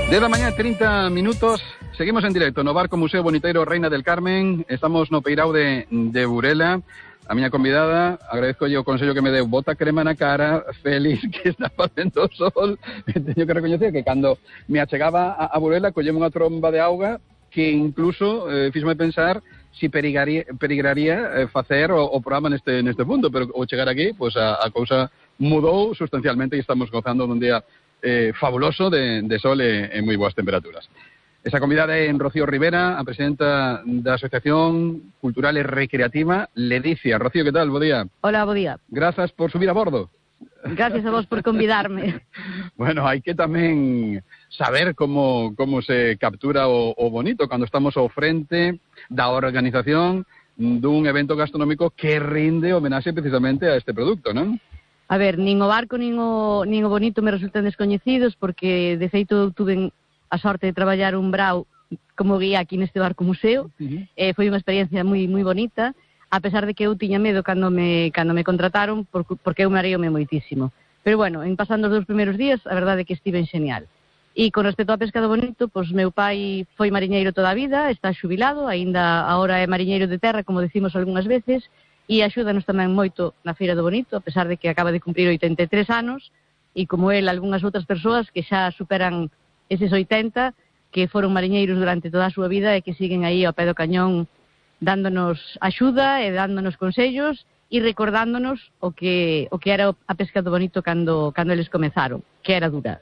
10 da mañá, 30 minutos. Seguimos en directo no Barco Museo Boniteiro Reina del Carmen. Estamos no Peirao de Burela. A miña convidada, agradezco o consello que me deu, bota crema na cara, Félix, que está facendo sol. Teño que recoñecer que cando me achegaba a Burela, colleme unha tromba de auga que incluso fíxome pensar si perigraría facer o programa neste punto, pero ao chegar aquí, pues a cousa mudou sustancialmente e estamos gozando dun día fabuloso de sol e moi boas temperaturas. Esa convidada é Rocío Rivera, a presidenta da Asociación Cultural e Recreativa Ledicia. Rocío, que tal? Bo día. Hola, bo día. Grazas por subir a bordo. Gracias a vos por convidarme. Bueno, hai que tamén saber como se captura o bonito cando estamos ao frente da organización dun evento gastronómico que rinde homenaxe precisamente a este produto, non? A ver, nin o barco nin o bonito me resultan descoñecidos porque, de feito, tuve a sorte de traballar un brao como guía aquí neste barco museo. Foi unha experiencia moi bonita, a pesar de que eu tiña medo cando me contrataron porque eu mareoume moitísimo. Pero bueno, en pasando os 2 primeiros días, a verdade é que estive genial. E con respecto á pesca do bonito, pois meu pai foi mariñeiro toda a vida, está xubilado, aínda agora é mariñeiro de terra, como decimos algunhas veces, e axúdanos tamén moito na Feira do Bonito, a pesar de que acaba de cumprir 83 anos, e como el, algunhas outras persoas que xa superan eses 80, que foron mariñeiros durante toda a súa vida e que siguen aí ao pé do cañón dándonos axuda e dándonos consellos e recordándonos o que era a pesca do bonito cando eles comezaron, que era dura.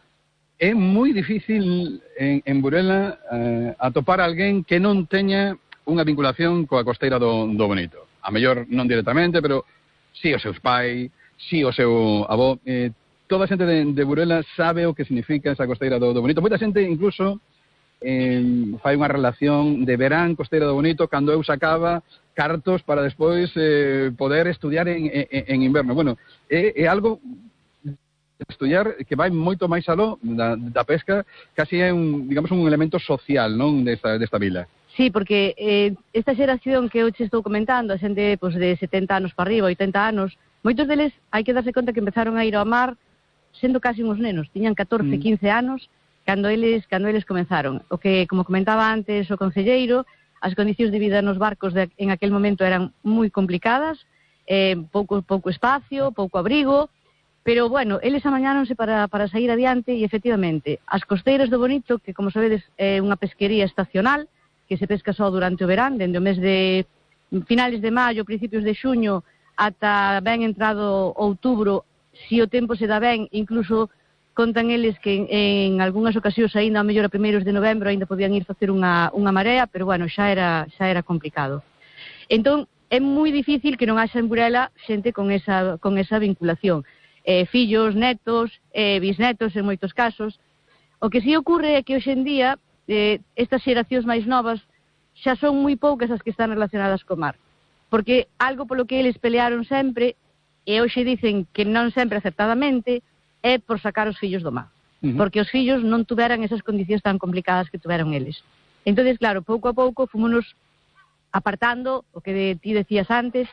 É moi difícil en Burela atopar alguén que non teña unha vinculación coa costeira do bonito. A mellor non directamente, pero si os seus pais, si o seu avó. Toda a xente de Burela sabe o que significa esa costeira do bonito. Moita xente incluso fai unha relación de verán costeira do bonito cando eu sacaba cartos para despois poder estudiar en inverno. Bueno, é algo de estudiar que vai moito máis aló da pesca, casi é un elemento social, non, desta vila. Sí, porque esta xeración que eu che estou comentando, a xente pues, de 70 anos para arriba, 80 anos, moitos deles hai que darse conta que empezaron a ir ao mar sendo casi uns nenos, tiñan 14, 15 anos cando eles comenzaron. O que, como comentaba antes o concelleiro, as condicións de vida nos barcos en aquel momento eran moi complicadas, pouco espacio, pouco abrigo, pero bueno, eles amañáronse para sair adiante e efectivamente, as costeiras do Bonito, que como sabedes é unha pesquería estacional, que se pesca só durante o verán, dende o mes de finales de maio, principios de xuño, ata ben entrado outubro. Si o tempo se dá ben, incluso contan eles que en algunhas ocasións aínda ao mellor a primeiros de novembro aínda podían ir facer unha marea, pero bueno, xa era complicado. Entón, é moi difícil que non haxa en Burela xente con esa vinculación. Fillos, netos, bisnetos en moitos casos. O que si ocurre é que hoxe en día estas xeracións máis novas xa son moi poucas as que están relacionadas co mar. Porque algo polo que eles pelearon sempre, e hoxe dicen que non sempre acertadamente, é por sacar os fillos do mar. Porque os fillos non tuveran esas condicións tan complicadas que tuveron eles. Entón, claro, pouco a pouco fomos apartando, o que ti decías antes,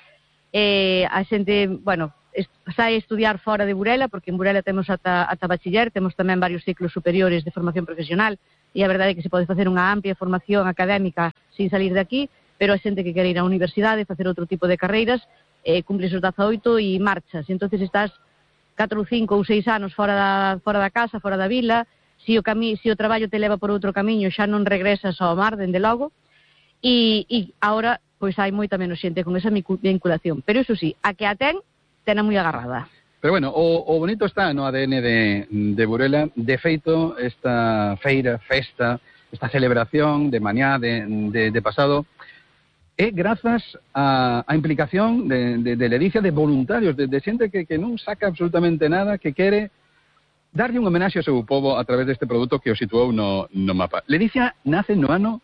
a xente, bueno, sai a estudiar fora de Burela, porque en Burela temos ata bachiller, temos tamén varios ciclos superiores de formación profesional, e a verdade é que se pode facer unha amplia formación académica sin salir de aquí, pero a xente que quere ir á universidade, facer outro tipo de carreiras, cumples os 18 e marchas. Entón estás 4 ou 5 ou 6 anos fora da casa, fora da vila. Se o traballo te leva por outro camiño, xa non regresas ao mar, dende logo. E agora, pois hai moita menos xente con esa vinculación. Pero iso sí, a que a tena moi agarrada. Pero bueno, o bonito está no ADN de Burela. De feito, esta festa, esta celebración de mañá, de pasado, é grazas á implicación de Ledicia, de voluntarios, de xente que non saca absolutamente nada, que quere darlle un homenaxe ao seu povo a través deste produto que o situou no mapa. Ledicia nace no ano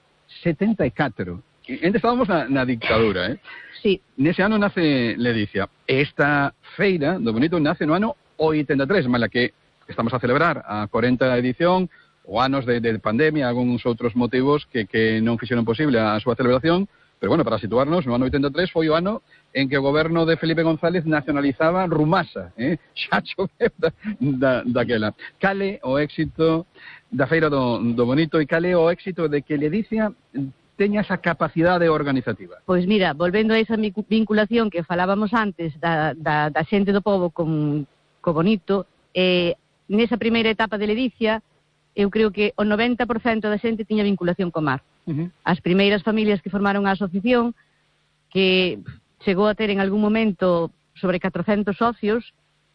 74. Ente estábamos na dictadura, Sí. Nese ano nace Ledicia. Esta feira do bonito nace no ano 83, mala que estamos a celebrar a 40 edición, o anos de pandemia, algúns outros motivos que non fixeron posible a súa celebración, Pero bueno, para situarnos, no ano 83 foi o ano en que o goberno de Felipe González nacionalizaba Rumasa, xa choveu daquela. Cale o éxito da Feira do Bonito e cale o éxito de que Ledicia teña esa capacidade organizativa? Pois mira, volvendo a esa vinculación que falábamos antes da xente do pobo co Bonito, nesa primeira etapa de Ledicia, eu creo que o 90% da xente tiña vinculación co mar. As primeiras familias que formaron a asociación, que chegou a ter en algún momento sobre 400 socios,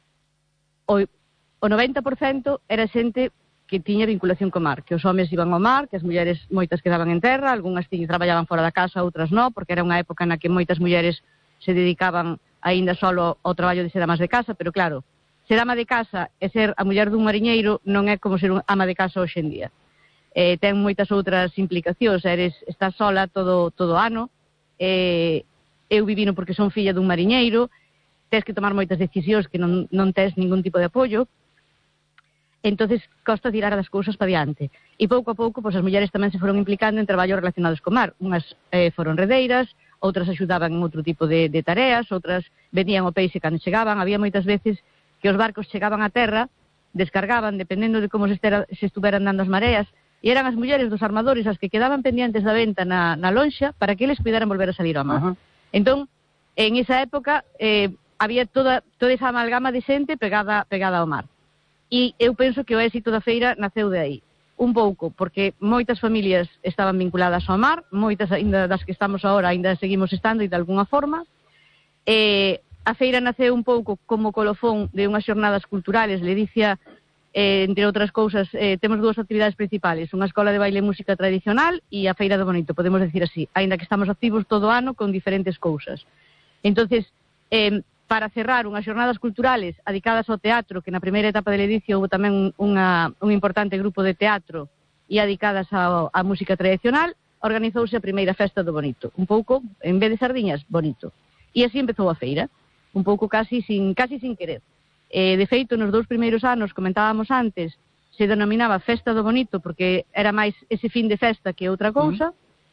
o 90% era xente que tiña vinculación co mar, que os homes iban ao mar, que as mulleres moitas quedaban en terra, algunhas traballaban fora da casa, outras non, porque era unha época na que moitas mulleres se dedicaban aínda solo ao traballo de ser amas de casa, pero claro, ser ama de casa e ser a muller dun mariñeiro non é como ser ama de casa hoxe en día. Ten moitas outras implicacións, estás sola todo o ano, eu vivino porque son filla dun mariñeiro, tens que tomar moitas decisións que non tes ningún tipo de apoio, entonces costa tirar das cousas para diante. E pouco a pouco, as mulleres tamén se foron implicando en traballos relacionados co mar. Unhas foron redeiras, outras axudaban en outro tipo de tareas, outras vendían o peixe cando chegaban. Había moitas veces que os barcos chegaban a terra, descargaban, dependendo de como se estuveran dando as mareas, e eran as mulleres dos armadores as que quedaban pendientes da venta na lonxa para que eles puderan volver a salir ao mar. Entón, en esa época, había toda esa amalgama de xente pegada ao mar. E eu penso que o éxito da feira naceu de aí. Un pouco, porque moitas familias estaban vinculadas ao mar, moitas ainda das que estamos agora ainda seguimos estando e de alguna forma. A feira naceu un pouco como colofón de unhas xornadas culturales. Ledicia, entre outras cousas, temos dúas actividades principales, unha escola de baile e música tradicional e a Feira do Bonito, podemos decir así, aínda que estamos activos todo o ano con diferentes cousas. Entonces, para cerrar unhas xornadas culturales adicadas ao teatro, que na primeira etapa de Ledicia houve tamén un importante grupo de teatro e adicadas á música tradicional, organizouse a primeira festa do Bonito, un pouco, en vez de sardiñas, bonito. E así empezou a feira, un pouco casi sin querer. De feito, nos 2 primeiros anos, comentábamos antes, se denominaba Festa do Bonito porque era máis ese fin de festa que outra cousa,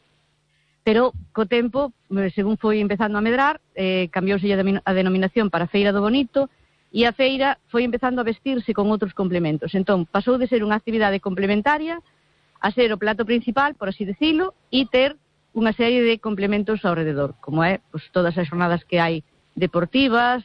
pero co tempo, según foi empezando a medrar, cambiouse a denominación para Feira do Bonito e a feira foi empezando a vestirse con outros complementos. Entón, pasou de ser unha actividade complementaria a ser o plato principal, por así decirlo, e ter unha serie de complementos ao rededor, como é todas as jornadas que hai deportivas,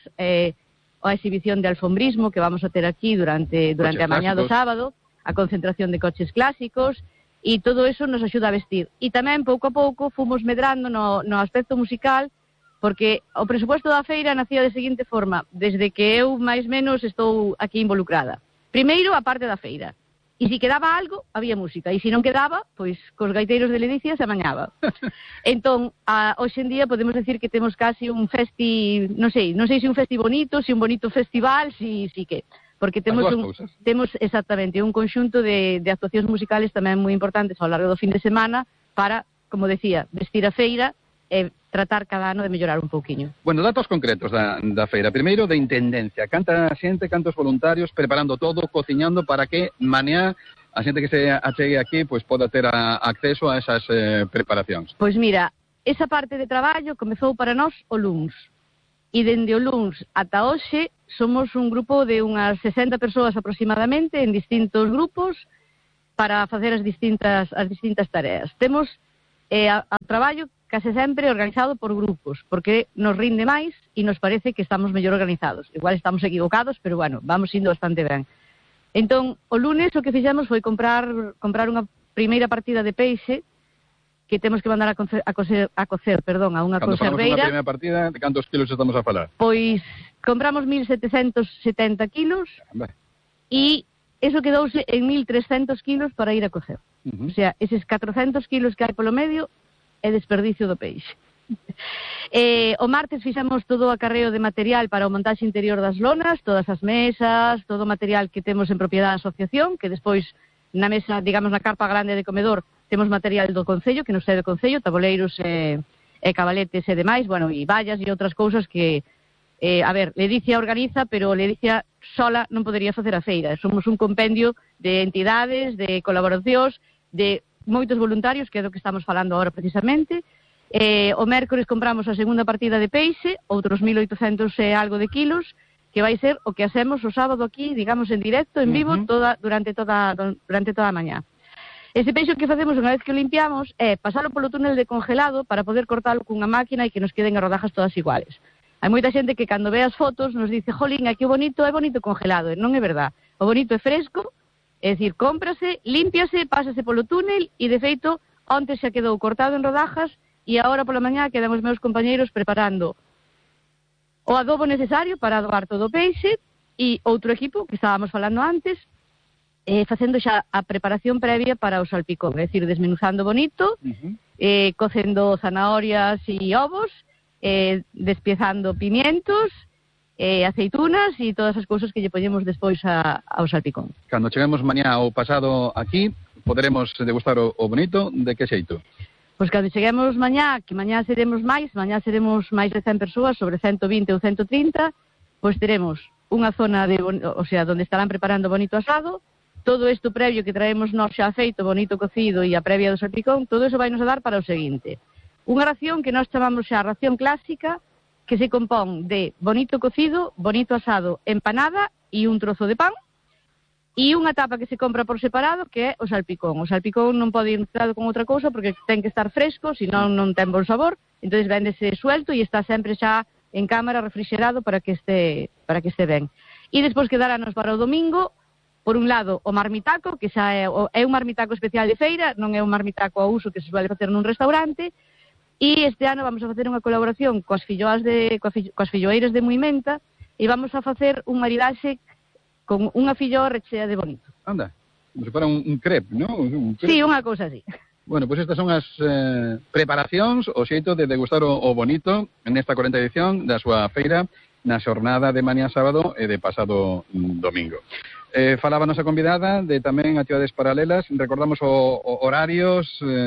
a exhibición de alfombrismo que vamos a ter aquí durante a mañá do sábado, a concentración de coches clásicos, e todo eso nos axuda a vestir. E tamén, pouco a pouco, fomos medrando no aspecto musical, porque o presupuesto da feira nacía de seguinte forma, desde que eu, máis menos, estou aquí involucrada. Primeiro, a parte da feira. E se quedaba algo, había música. E se non quedaba, pois, cos gaiteiros de Ledicia se amañaba. Entón, hoxe en día podemos decir que temos casi un festi, non sei se un festi bonito, se un bonito festival, si que... Porque temos exactamente un conxunto de actuacións musicales tamén moi importantes ao largo do fin de semana para, como decía, vestir a feira e tratar cada ano de mellorar un pouquiño. Bueno, datos concretos da feira. Primeiro, de intendencia. Canta xente, cantos voluntarios, preparando todo, cociñando para que mañá a xente que se achegue aquí pois poda ter acceso a esas preparacións. Pois mira, esa parte de traballo comezou para nós o luns. E dende o luns ata hoxe somos un grupo de unhas 60 persoas aproximadamente en distintos grupos para facer as distintas tareas. Temos o traballo case sempre organizado por grupos, porque nos rinde máis e nos parece que estamos mellor organizados. Igual estamos equivocados, pero bueno, vamos indo bastante ben. Entón, o lunes o que fixemos foi comprar unha primeira partida de peixe que temos que mandar a cocer, a unha conserveira. Cando falamos unha primeira partida, de cantos kilos estamos a falar? Pois compramos 1.770 kilos e eso quedouse en 1.300 kilos para ir a cocer. O sea, eses 400 kilos que hai polo medio é desperdicio do peixe. O martes fixemos todo o acarreo de material para o montaxe interior das lonas, todas as mesas, todo o material que temos en propiedade da asociación, que despois na mesa, digamos, na carpa grande de comedor, temos material do Concello, que nos é do Concello, taboleiros e cabaletes e demais, bueno, e vallas e outras cousas que, a ver, Ledicia organiza, pero Ledicia sola non podería facer a feira. Somos un compendio de entidades, de colaboracións, de moitos voluntarios, que é do que estamos falando agora precisamente, O mércores compramos a segunda partida de peixe, outros 1.800 e algo de kilos, que vai ser o que hacemos o sábado aquí, digamos, en directo, en vivo, durante toda a mañá. Ese peixe que facemos unha vez que o limpiamos é pasalo polo túnel de congelado para poder cortalo cunha máquina e que nos queden as rodajas todas iguales. Hai moita xente que cando ve as fotos nos dice, jolín, aquí o bonito é bonito congelado, e non é verdad. O bonito é fresco, é dicir, cómprase, límpiase, pásase polo túnel e, de feito, onte xa quedou cortado en rodajas e agora pola mañá quedan os meus compañeiros preparando o adobo necesario para adobar todo o peixe e outro equipo que estábamos falando antes, facendo xa a preparación previa para o salpicón, é dicir, desmenuzando bonito, cocendo zanahorias e ovos, despiezando pimientos, aceitunas e todas as cousas que lle poñemos despois ao salpicón. Cando cheguemos mañá ou pasado aquí, poderemos degustar o bonito, de que xeito? Pois cando cheguemos mañá, que mañá seremos máis de 100 persoas, sobre 120 ou 130, pois teremos unha zona onde estarán preparando bonito asado, todo isto previo que traemos nós xa feito, bonito cocido e a previa do salpicón, todo iso vai nos a dar para o seguinte. Unha ración que nós chamamos xa ración clásica, que se compón de bonito cocido, bonito asado, empanada e un trozo de pan, e unha tapa que se compra por separado, que é o salpicón. O salpicón non pode ir mezclado con outra cousa porque ten que estar fresco, senón non ten bon sabor, entón véndese suelto e está sempre xa en cámara refrigerado para que este ben. E despois quedarános para o domingo, por un lado, o marmitaco, que xa é un marmitaco especial de feira, non é un marmitaco a uso que se suele facer nun restaurante, e este ano vamos a facer unha colaboración coas filloeiras de Muimenta, e vamos a facer un maridaxe con unha filloa rechea de bonito. Anda, como se para un crepe, non? Sí, unha cousa así. Bueno, pois estas son as preparacións, o xeito de degustar o bonito nesta 40ª edición da súa feira na xornada de mañá sábado e de pasado domingo. Falaba a nosa convidada de tamén actividades paralelas, recordamos horarios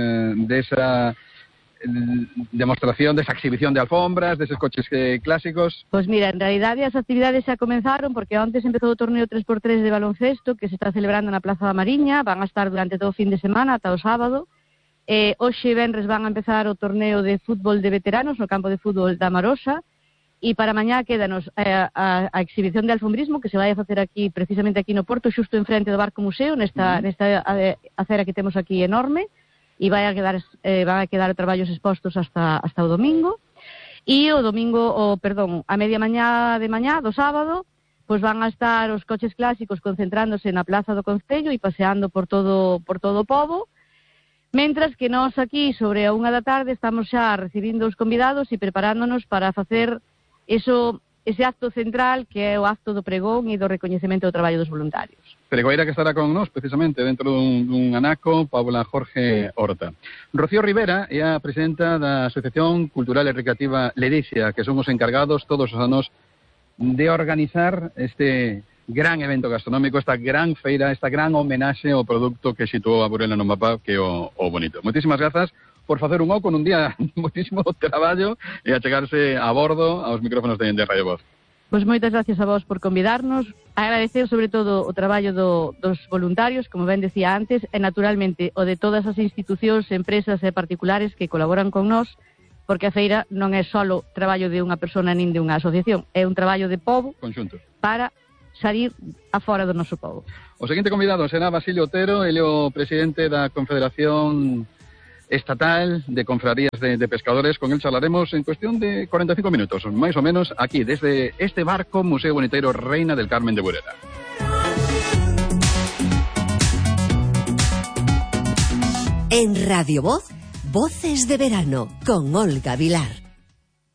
desa demostración, desa exhibición de alfombras, deses coches clásicos. Pois mira, en realidade as actividades xa comenzaron porque antes empezou o torneo 3x3 de baloncesto que se está celebrando na Plaza da Mariña, van a estar durante todo o fin de semana ata o sábado. Hoxe venres van a empezar o torneo de fútbol de veteranos no campo de fútbol da Marosa. E para mañá quédanos a exhibición de alfombrismo que se vai a facer aquí, precisamente aquí no Porto, xusto enfrente do Barco Museo, nesta acera que temos aquí enorme, e van a quedar traballos expostos hasta o domingo. E o domingo, a media mañá de mañá, do sábado, pois van a estar os coches clásicos concentrándose na Plaza do Concello e paseando por todo o pobo, mentras que nós aquí, sobre a 1 da tarde, estamos xa recibindo os convidados e preparándonos para facer ese acto central que é o acto do pregón e do recoñecemento do traballo dos voluntarios. Pregoeira que estará con nós precisamente dentro dun anaco, Paula Jorge Horta. Rocío Rivera é a presidenta da Asociación Cultural e Recreativa Ledicia, que son os encargados todos os anos de organizar este gran evento gastronómico, esta gran feira, esta gran homenaxe ao produto que situou a Burela no mapa, que é o bonito. Moitísimas grazas por facer un oco nun día moitísimo traballo e achegarse a bordo aos micrófonos de Radio Voz. Pois moitas gracias a vos por convidarnos, agradecer sobre todo o traballo dos voluntarios, como ben decía antes, e naturalmente o de todas as institucións, empresas e particulares que colaboran con nós, porque a feira non é só traballo de unha persona nin de unha asociación, é un traballo de pobo conxunto para salir afora do noso pobo. O seguinte convidado será Basilio Otero, ele é o presidente da Confederación Estatal de Confrarías de Pescadores. Con él charlaremos en cuestión de 45 minutos, máis ou menos, aquí, desde este barco Museo Boniteiro Reina del Carmen de Burela. En Radio Voz, Voces de Verano, con Olga Vilar.